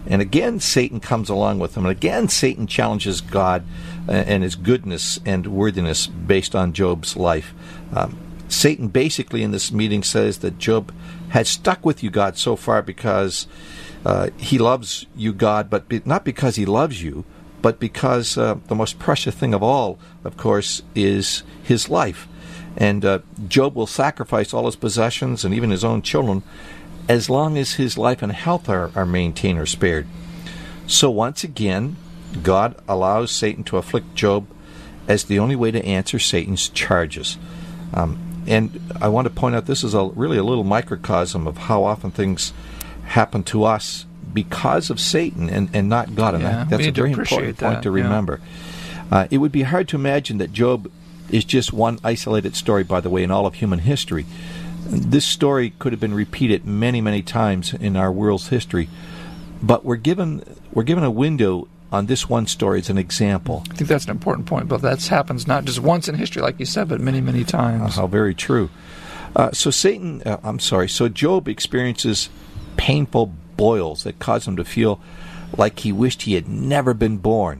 And again, Satan comes along with him. And again, Satan challenges God and his goodness and worthiness based on Job's life. Satan basically in this meeting says that Job has stuck with you, God, so far because he loves you, God, but not because he loves you, but because the most precious thing of all, of course, is his life. And Job will sacrifice all his possessions and even his own children as long as his life and health are maintained or spared. So once again, God allows Satan to afflict Job as the only way to answer Satan's charges. And I want to point out this is really a little microcosm of how often things happen to us because of Satan and not God. And I think that's a very important point to remember. It would be hard to imagine that Job is just one isolated story, by the way, in all of human history. This story could have been repeated many, many times in our world's history, but we're given a window on this one story as an example. I think that's an important point, but that happens not just once in history, like you said, but many, many times. How very true. So Job experiences painful boils that cause him to feel like he wished he had never been born.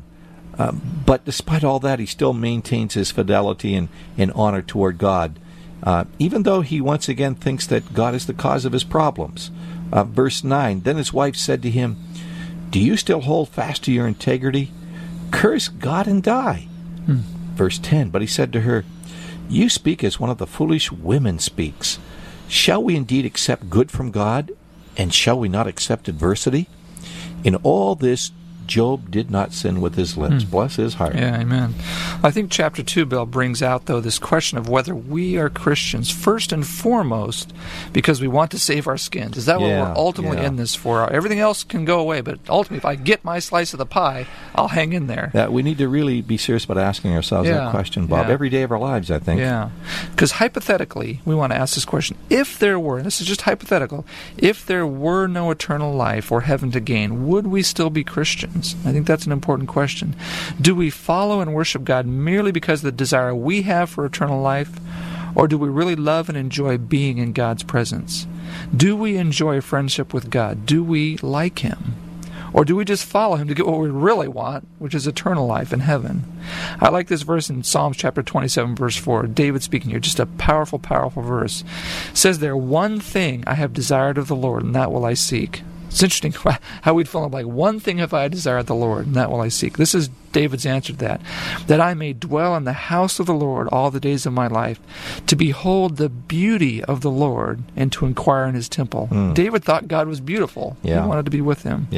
But despite all that, he still maintains his fidelity and honor toward God, even though he once again thinks that God is the cause of his problems. Verse 9, then his wife said to him, do you still hold fast to your integrity? Curse God and die. Verse 10, but he said to her, you speak as one of the foolish women speaks. Shall we indeed accept good from God, and shall we not accept adversity? In all this, Job did not sin with his lips. Bless his heart. Yeah, amen. I think chapter 2, Bill, brings out, though, this question of whether we are Christians first and foremost because we want to save our skins. Is that what we're ultimately in this for? Everything else can go away, but ultimately, if I get my slice of the pie, I'll hang in there. We need to really be serious about asking ourselves that question, Bob, every day of our lives, I think. Yeah, because hypothetically, we want to ask this question. If there were, and this is just hypothetical, if there were no eternal life or heaven to gain, would we still be Christians? I think that's an important question. Do we follow and worship God merely because of the desire we have for eternal life, or do we really love and enjoy being in God's presence? Do we enjoy friendship with God? Do we like Him? Or do we just follow Him to get what we really want, which is eternal life in heaven? I like this verse in Psalms chapter 27, verse 4. David speaking here, just a powerful, powerful verse. It says there, one thing I have desired of the Lord, and that will I seek. It's interesting how we'd feel like, one thing have I desired the Lord, and that will I seek. This is David's answer to that I may dwell in the house of the Lord all the days of my life, to behold the beauty of the Lord and to inquire in His temple. David thought God was beautiful. He wanted to be with Him.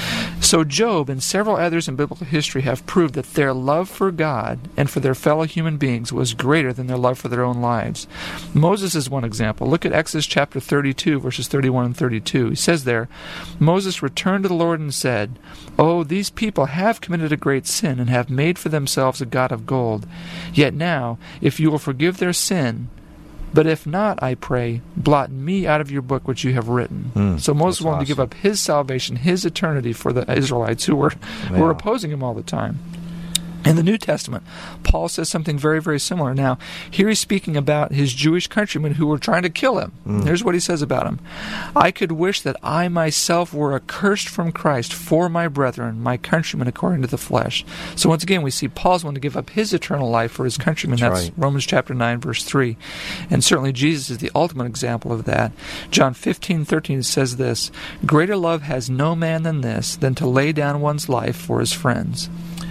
So Job and several others in biblical history have proved that their love for God and for their fellow human beings was greater than their love for their own lives. Moses is one example. Look at Exodus chapter 32, verses 31 and 32. He says there, Moses returned to the Lord and said, oh, these people have committed a great sin and have made for themselves a god of gold. Yet now, if you will forgive their sin, but if not, I pray, blot me out of your book which you have written. So Moses wanted to give up his salvation, his eternity for the Israelites who were opposing him all the time. In the New Testament, Paul says something very, very similar. Now, here he's speaking about his Jewish countrymen who were trying to kill him. Here's what he says about him. I could wish that I myself were accursed from Christ for my brethren, my countrymen according to the flesh. So once again, we see Paul's wanting to give up his eternal life for his countrymen. That's Romans chapter 9, verse 3. And certainly Jesus is the ultimate example of that. John 15:13 says this, greater love has no man than this, than to lay down one's life for his friends.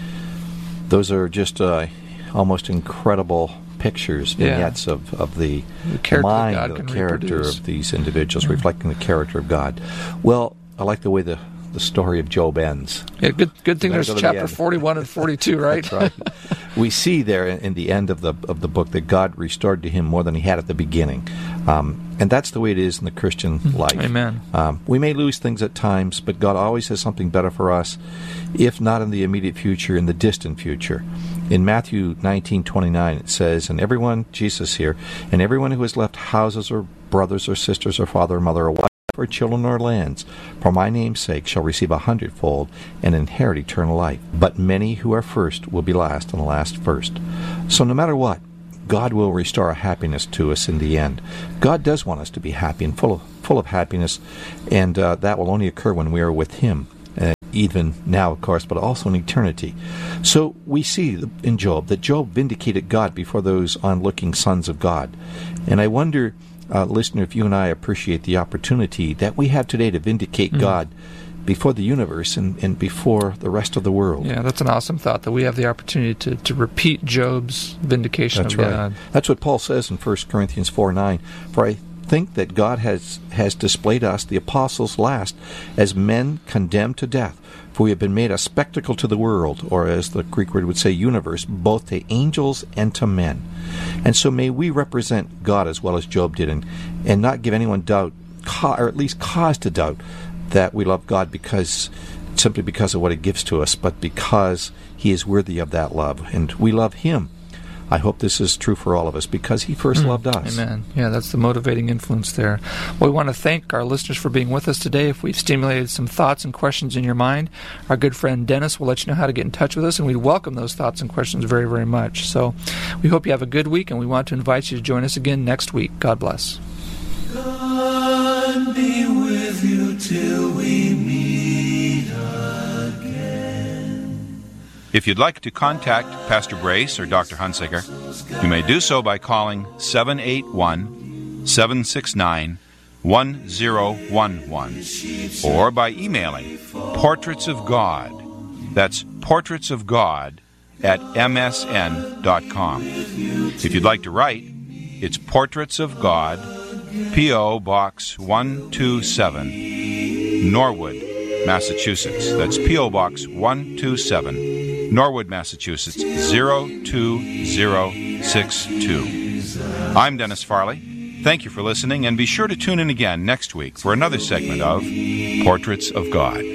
Those are just almost incredible pictures, vignettes of the mind, the character of these individuals, reflecting the character of God. Well, I like the way the story of Job ends. Yeah, good thing there's chapter 41 and 42, right? That's right. We see there in the end of the book that God restored to him more than he had at the beginning. And that's the way it is in the Christian life. Amen. We may lose things at times, but God always has something better for us, if not in the immediate future, in the distant future. In Matthew 19:29 it says, and everyone, Jesus here, and everyone who has left houses or brothers or sisters or father or mother or wife or children or lands, for my name's sake, shall receive 100-fold and inherit eternal life. But many who are first will be last, and the last first. So no matter what, God will restore a happiness to us in the end. God does want us to be happy and full of happiness, and that will only occur when we are with Him. even now, of course, but also in eternity. So we see in Job that Job vindicated God before those onlooking sons of God. And I wonder, listener, if you and I appreciate the opportunity that we have today to vindicate God before the universe and before the rest of the world. Yeah, that's an awesome thought, that we have the opportunity to repeat Job's vindication of God. That's what Paul says in 1 Corinthians 4:9. For I think that God has displayed us, the apostles last, as men condemned to death. For we have been made a spectacle to the world, or as the Greek word would say, universe, both to angels and to men. And so may we represent God as well as Job did, and not give anyone doubt, or at least cause to doubt, that we love God simply because of what He gives to us, but because He is worthy of that love, and we love Him. I hope this is true for all of us, because He first loved us. Amen. Yeah, that's the motivating influence there. Well, we want to thank our listeners for being with us today. If we've stimulated some thoughts and questions in your mind, our good friend Dennis will let you know how to get in touch with us, and we welcome those thoughts and questions very, very much. So we hope you have a good week, and we want to invite you to join us again next week. God bless. God be with you till we meet again. If you'd like to contact Pastor Brace or Dr. Hunsaker, you may do so by calling 781-769-1011 or by emailing Portraits of God. That's Portraits of God at msn.com. If you'd like to write, it's Portraits of God, P.O. Box 127, Norwood, Massachusetts. That's P.O. Box 127, Norwood, Massachusetts, 02062. I'm Dennis Farley. Thank you for listening, and be sure to tune in again next week for another segment of Portraits of God.